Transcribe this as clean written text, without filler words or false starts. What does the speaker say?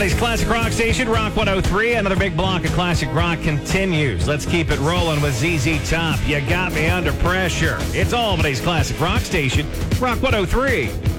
Today's Classic Rock Station, Rock 103. Another big block of classic rock continues. Let's keep it rolling with ZZ Top. You got me under pressure. It's Albany's Classic Rock Station, Rock 103.